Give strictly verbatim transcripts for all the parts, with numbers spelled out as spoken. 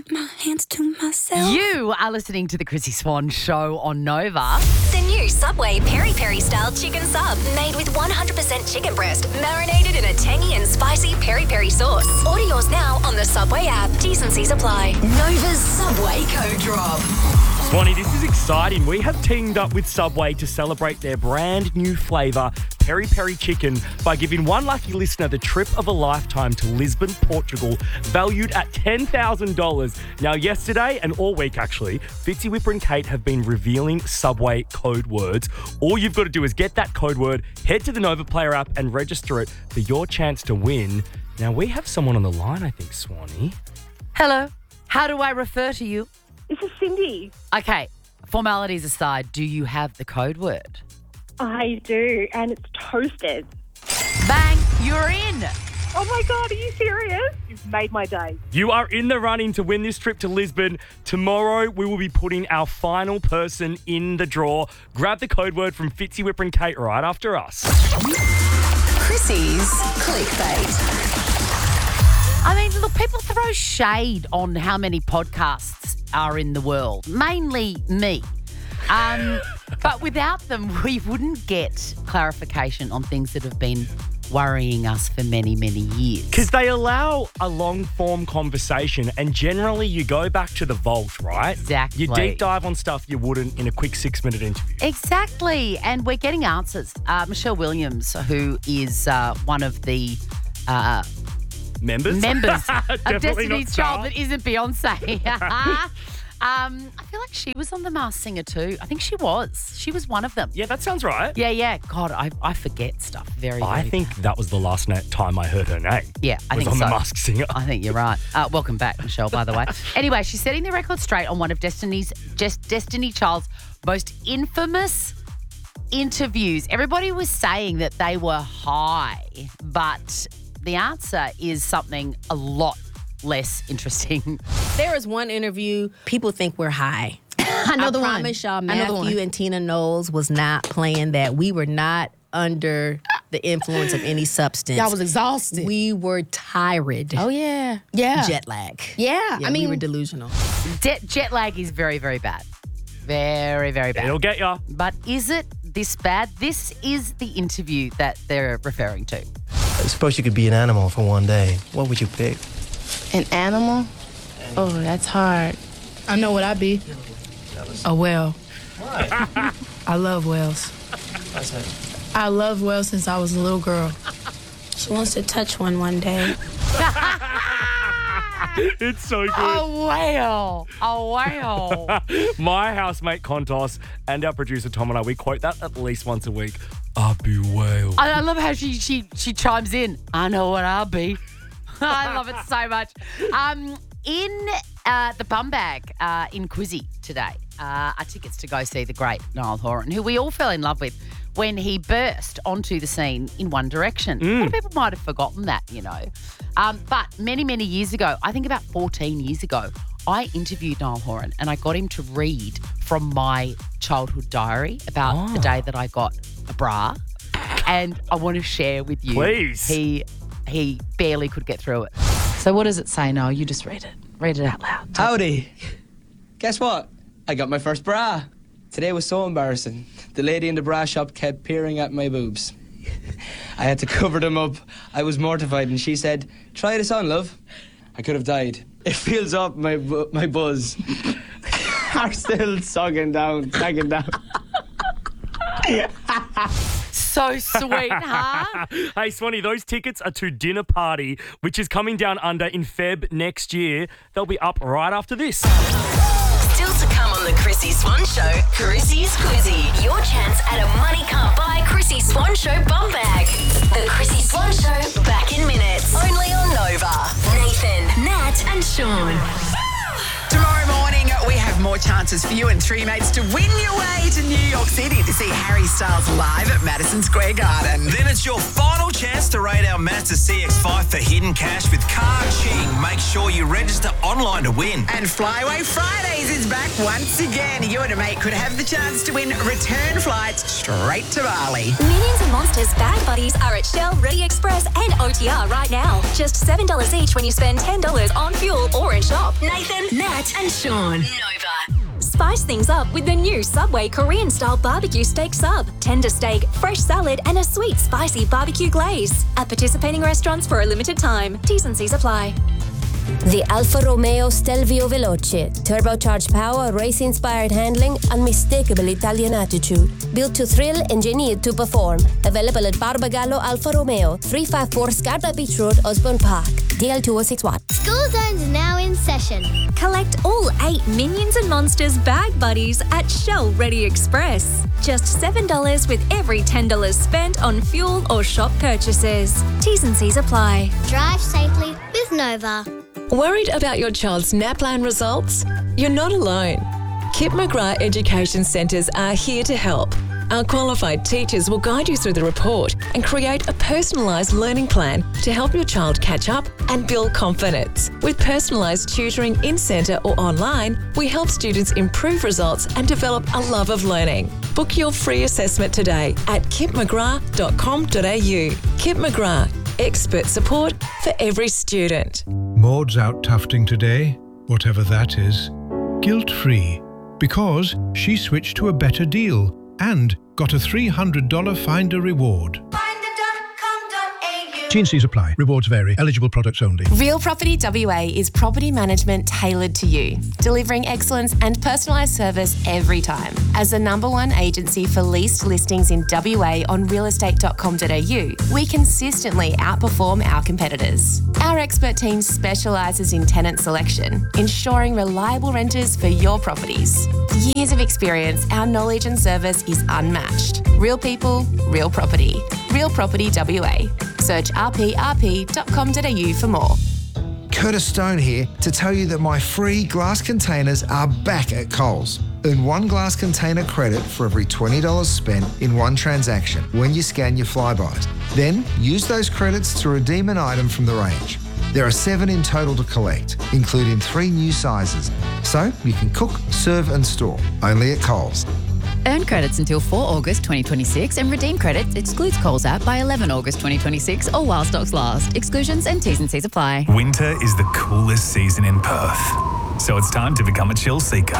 keep my hands to myself. You are listening to the Chrissy Swan Show on Nova. The new Subway Peri Peri style chicken sub, made with one hundred percent chicken breast, marinated in a tangy and spicy peri peri sauce. Order yours now on the Subway app. T's and C's apply. Nova's Subway Code Drop. Swanee, this is exciting. We have teamed up with Subway to celebrate their brand new flavour, Peri Peri Chicken, by giving one lucky listener the trip of a lifetime to Lisbon, Portugal, valued at ten thousand dollars. Now, yesterday and all week, actually, Fitzy, Whipper and Kate have been revealing Subway code words. All you've got to do is get that code word, head to the Nova Player app and register it for your chance to win. Now, we have someone on the line, I think, Swanee. Hello. How do I refer to you? This is Cindy. Okay, formalities aside, do you have the code word? I do, and it's toasted. Bang, you're in. Oh my God, are you serious? You've made my day. You are in the running to win this trip to Lisbon. Tomorrow, we will be putting our final person in the draw. Grab the code word from Fitzy, Whipper and Kate right after us. Chrissy's Clickbait. I mean, look, people throw shade on how many podcasts are in the world, mainly me. Um, but without them, we wouldn't get clarification on things that have been worrying us for many, many years. Because they allow a long-form conversation and generally you go back to the vault, right? Exactly. You deep dive on stuff you wouldn't in a quick six-minute interview. Exactly. And we're getting answers. Uh, Michelle Williams, who is uh, one of the... Uh, Members? Members Definitely of Destiny's not Child Star. that isn't Beyonce. um, I feel like she was on The Masked Singer too. I think she was. She was one of them. Yeah, that sounds right. Yeah, yeah. God, I, I forget stuff very, very I think bad. that was the last na- time I heard her name. Yeah, I was think on so. The Masked Singer. I think you're right. Uh, welcome back, Michelle, by the way. Anyway, she's setting the record straight on one of Destiny's just Destiny Child's most infamous interviews. Everybody was saying that they were high, but the answer is something a lot less interesting. There is one interview, people think we're high. Another I one. promise y'all, Another Matthew one. and Tina Knowles was not playing that. We were not under the influence of any substance. Y'all was exhausted. We were tired. oh, yeah. Yeah. Jet lag. Yeah. Yeah, I mean, we were delusional. Jet, jet lag is very, very bad. Very, very bad. It'll get ya. But is it this bad? This is the interview that they're referring to. I suppose you could be an animal for one day. What would you pick? An animal? Oh, that's hard. I know what I'd be. A whale. Why? I love whales. Why's that? I love whales since I was a little girl. she wants to touch one one day. It's so good. Oh, wow. Oh, wow. My housemate Contos and our producer Tom and I, we quote that at least once a week. I'll be whale. I, I love how she, she, she chimes in. I know what I'll be. I love it so much. Um, in uh, the bum bag uh, in Quizzy today uh, are tickets to go see the great Niall Horan, who we all fell in love with when he burst onto the scene in One Direction. A lot of people might have forgotten that, you know. Um, but many, many years ago, I think about fourteen years ago, I interviewed Niall Horan and I got him to read from my childhood diary about Oh. the day that I got a bra. And I want to share with you. Please. He he barely could get through it. So what does it say? No, you just read it. Read it out loud. Howdy. Guess what? I got my first bra. Today was so embarrassing. The lady in the bra shop kept peering at my boobs. I had to cover them up. I was mortified and she said, try this on, love. I could have died. It feels up my bu- my buzz. Are still sucking down, sagging down. So sweet, huh? Hey, Swanee, those tickets are to Dinner Party, which is coming down under in Feb next year. They'll be up right after this. Still to come on the Chrissy Swan Show, Chrissy's Quizzy. Your chance at a money can't buy Chrissy Swan Show bum bag. The Chrissy Swan Show, back in minutes. Only on Nova. Nathan, Nat and Sean. Tomorrow morning, we have more chances for you and three mates to win your way to New York City to see Harry Styles live at Madison Square Garden. Then it's your final chance to rate our Mazda C X five for hidden cash with Car Ching. Make sure you register online to win. And Flyaway Fridays is back once again. You and a mate could have the chance to win return flights straight to Bali. Minions and Monsters Bag Buddies are at Shell, Ready Express and O T R right now. Just seven dollars each when you spend ten dollars on fuel or in shop. Nathan, Matt and Sean. Nova. Spice things up with the new Subway Korean-style barbecue steak sub. Tender steak, fresh salad, and a sweet, spicy barbecue glaze. At participating restaurants for a limited time. T's and C's apply. The Alfa Romeo Stelvio Veloce. Turbocharged power, race-inspired handling, unmistakable Italian attitude. Built to thrill, engineered to perform. Available at Barbagallo Alfa Romeo, three fifty-four Scarborough Beach Road, Osborne Park. D L two oh six one. School Zone's now in session. Collect all eight Minions and Monsters bag buddies at Shell Ready Express. Just seven dollars with every ten dollars spent on fuel or shop purchases. T's and C's apply. Drive safely with Nova. Worried about your child's NAPLAN results? You're not alone. Kip McGrath Education Centres are here to help. Our qualified teachers will guide you through the report and create a personalised learning plan to help your child catch up and build confidence. With personalised tutoring in-centre or online, we help students improve results and develop a love of learning. Book your free assessment today at kip mcgrath dot com dot a u. Kip McGrath, expert support for every student. Maud's out tufting today, whatever that is, guilt-free, because she switched to a better deal and got a three hundred dollars Finder reward. T and C's apply. Rewards vary. Eligible products only. Real Property W A is property management tailored to you, delivering excellence and personalised service every time. As the number one agency for leased listings in W A on real estate dot com dot a u, we consistently outperform our competitors. Our expert team specialises in tenant selection, ensuring reliable renters for your properties. Years of experience, our knowledge and service is unmatched. Real people, real property. Real Property W A. Search r p r p dot com dot a u for more. Curtis Stone here to tell you that my free glass containers are back at Coles. Earn one glass container credit for every twenty dollars spent in one transaction when you scan your Flybys. Then use those credits to redeem an item from the range. There are seven in total to collect, including three new sizes. So you can cook, serve and store. Only at Coles. Earn credits until the fourth of August twenty twenty-six and redeem credits excludes Coles app by the eleventh of August twenty twenty-six or while stocks last. Exclusions and T's and C's apply. Winter is the coolest season in Perth, so it's time to become a chill seeker.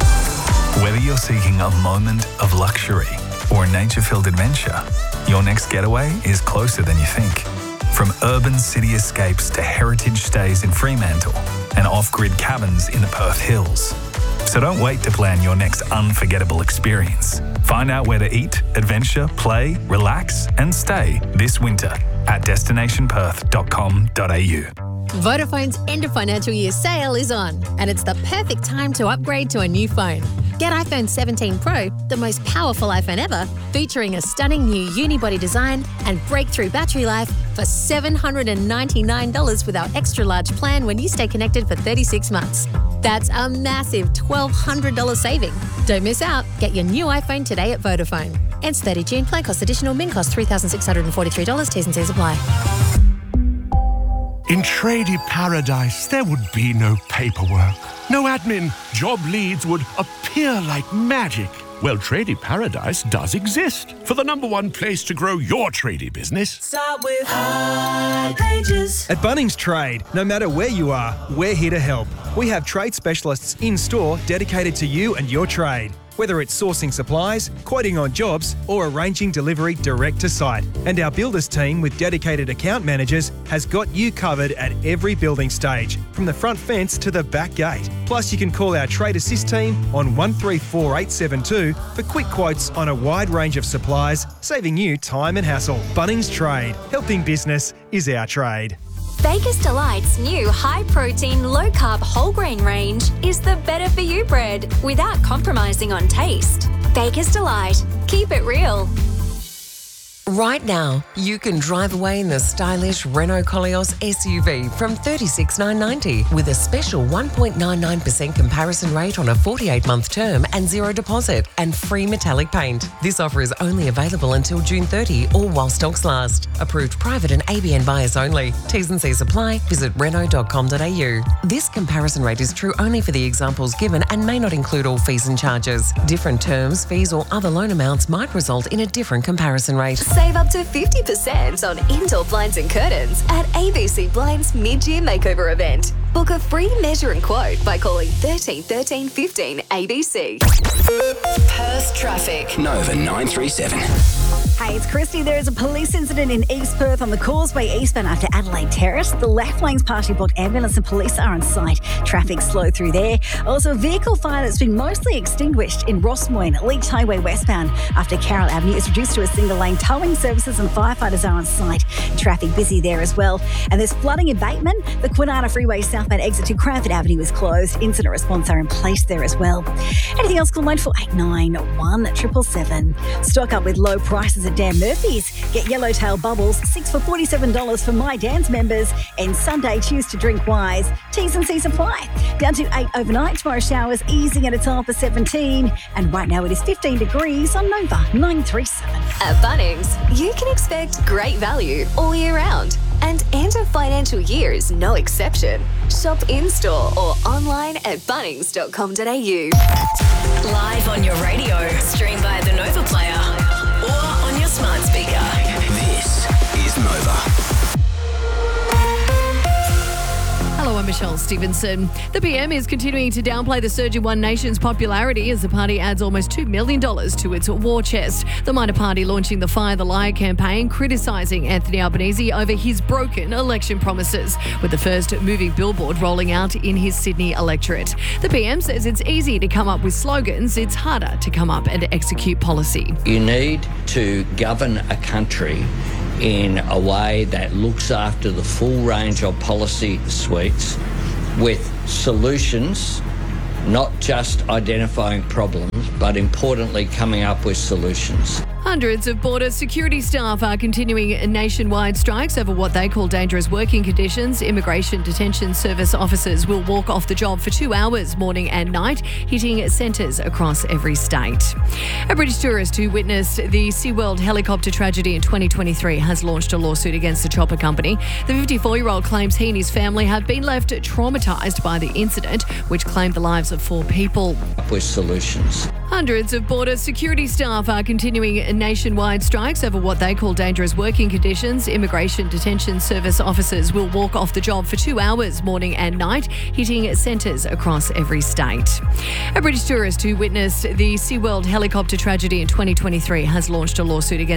Whether you're seeking a moment of luxury or a nature-filled adventure, your next getaway is closer than you think. From urban city escapes to heritage stays in Fremantle and off-grid cabins in the Perth Hills. So don't wait to plan your next unforgettable experience. Find out where to eat, adventure, play, relax and stay this winter at destination perth dot com dot a u. Vodafone's end of financial year sale is on, and it's the perfect time to upgrade to a new phone. Get iPhone seventeen Pro, the most powerful iPhone ever, featuring a stunning new unibody design and breakthrough battery life for seven hundred ninety-nine dollars with our extra large plan when you stay connected for thirty-six months. That's a massive twelve hundred dollars saving. Don't miss out. Get your new iPhone today at Vodafone. Ends thirtieth of June. Plan cost additional. Min cost three thousand six hundred forty-three dollars. T's and C's apply. In Tradie Paradise, there would be no paperwork, no admin. Job leads would appear like magic. Well, Tradie Paradise does exist for the number one place to grow your tradie business. Start with High Pages. At Bunnings Trade, no matter where you are, we're here to help. We have trade specialists in-store dedicated to you and your trade. Whether it's sourcing supplies, quoting on jobs, or arranging delivery direct to site. And our builders team with dedicated account managers has got you covered at every building stage, from the front fence to the back gate. Plus, you can call our Trade Assist team on one three four eight seven two for quick quotes on a wide range of supplies, saving you time and hassle. Bunnings Trade. Helping business is our trade. Baker's Delight's new high-protein, low-carb whole grain range is the better-for-you bread without compromising on taste. Baker's Delight. Keep it real. Right now, you can drive away in the stylish Renault Koleos S U V from thirty-six thousand nine hundred ninety with a special one point nine nine percent comparison rate on a forty-eight month term and zero deposit and free metallic paint. This offer is only available until June thirtieth or while stocks last. Approved private and A B N buyers only. T's and C's apply. Visit renault dot com dot a u. This comparison rate is true only for the examples given and may not include all fees and charges. Different terms, fees or other loan amounts might result in a different comparison rate. Save up to fifty percent on indoor blinds and curtains at A B C Blinds mid-year makeover event. Book a free measure and quote by calling thirteen thirteen fifteen A B C. Perth traffic. Nova nine three seven. Hey, it's Christy. There is a police incident in East Perth on the Causeway eastbound after Adelaide Terrace. The left lane's partially blocked. Ambulance and police are on site. Traffic slow through there. Also, a vehicle fire that's been mostly extinguished in Rossmoyne, Leach Highway westbound after Carroll Avenue is reduced to a single lane. Towing services and firefighters are on site. Traffic busy there as well. And there's flooding in Bateman. The Kwinana Freeway southbound exit to Cranford Avenue is closed. Incident response are in place there as well. Anything else? Call nine four eight nine one seven seven seven. Stock up with low prices at Dan Murphy's. Get Yellowtail Bubbles, six for forty-seven dollars for My Dan's members. And Sunday, choose to drink wise. T's and C's apply. Down to eight overnight. Tomorrow showers easing at a top of seventeen. And right now it is fifteen degrees on Nova nine three seven. At Bunnings, you can expect great value all year round. And end of financial year is no exception. Shop in-store or online at bunnings dot com dot a u. Live on your radio, stream via the Nova Player or on your smart speaker. This is Nova. Hello, I'm Michelle Stevenson. The P M is continuing to downplay the surge in One Nation's popularity as the party adds almost two million dollars to its war chest. The minor party launching the Fire the Liar campaign, criticising Anthony Albanese over his broken election promises, with the first moving billboard rolling out in his Sydney electorate. The P M says it's easy to come up with slogans, it's harder to come up and execute policy. You need to govern a country in a way that looks after the full range of policy suites with solutions, not just identifying problems, but importantly coming up with solutions. Hundreds of border security staff are continuing nationwide strikes over what they call dangerous working conditions. Immigration Detention Service officers will walk off the job for two hours morning and night, hitting centres across every state. A British tourist who witnessed the SeaWorld helicopter tragedy in twenty twenty-three has launched a lawsuit against the chopper company. The fifty-four-year-old claims he and his family have been left traumatised by the incident, which claimed the lives of four people. With solutions. Hundreds of border security staff are continuing nationwide strikes over what they call dangerous working conditions. Immigration Detention Service officers will walk off the job for two hours morning and night, hitting centres across every state. A British tourist who witnessed the SeaWorld helicopter tragedy in twenty twenty-three has launched a lawsuit against